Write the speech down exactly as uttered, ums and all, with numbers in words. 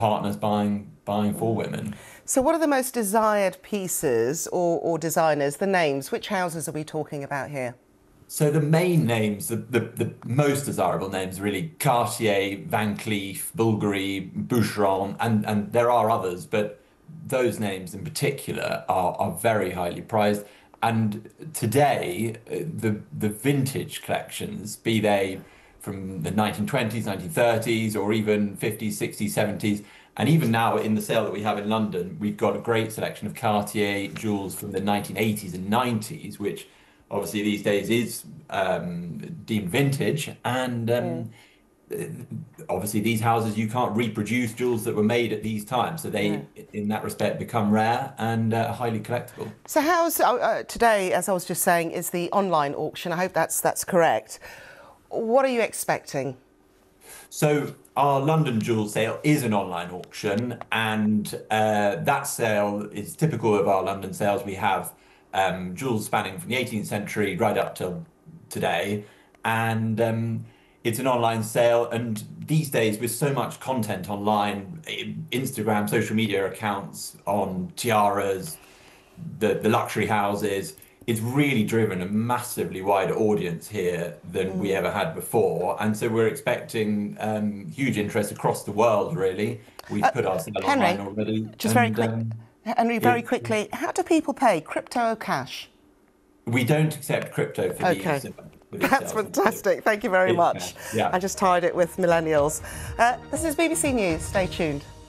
partners buying buying for women. So what are the most desired pieces or, or designers, the names? Which houses are we talking about here? So the main names, the, the, the most desirable names, really Cartier, Van Cleef, Bulgari, Boucheron, and, and there are others, but those names in particular are, are very highly prized. And today, uh, the the vintage collections, be they from the nineteen twenties, nineteen thirties, or even fifties, sixties, seventies, and even now in the sale that we have in London, we've got a great selection of Cartier jewels from the nineteen eighties and nineties, which obviously these days is um, deemed vintage. And Mm. um, obviously these houses, you can't reproduce jewels that were made at these times. So they, No. in that respect, become rare and uh, highly collectible. So how's uh, uh, today, as I was just saying, is the online auction. I hope that's that's correct. What are you expecting? So our London jewel sale is an online auction, and uh, that sale is typical of our London sales. We have um, jewels spanning from the eighteenth century right up till today, and um, it's an online sale. And these days, with so much content online, Instagram, social media accounts on tiaras, the, the luxury houses, it's really driven a massively wider audience here than we ever had before. And so we're expecting um, huge interest across the world, really. We've Uh, put our sale Henry, online already. just very and quick. um, Henry, very it, quickly, how do people pay? Crypto or cash? we don't accept crypto for Okay. these. uh, for these That's sales. fantastic. Thank you very It's much. cash, yeah. I just tied it with millennials. Uh, this is B B C News. Stay tuned.